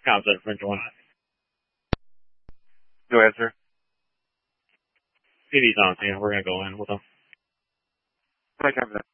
Comms at French 1. Go ahead, sir. PD's on scene. We're going to go in with them. Right, copy that.